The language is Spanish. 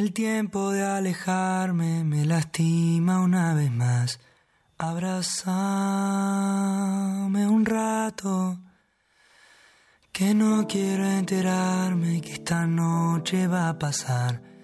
El tiempo de alejarme me lastima una vez más. Abrázame un rato, que no quiero enterarme que esta noche va a pasar.